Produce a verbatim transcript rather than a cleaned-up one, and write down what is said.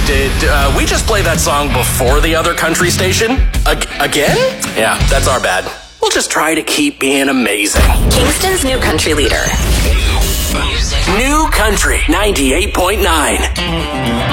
Did uh, we just play that song before the other country station? Ag- again? Yeah, that's our bad. We'll just try to keep being amazing. Kingston's new country leader. New Country ninety-eight point nine.